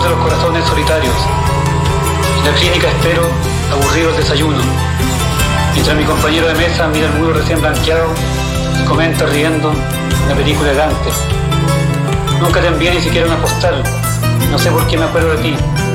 de los corazones solitarios. En la clínica espero, aburrido el desayuno. Mientras mi compañero de mesa mira el muro recién blanqueado y comenta riendo una película elegante. Nunca te envié ni siquiera una postal. No sé por qué me acuerdo de ti.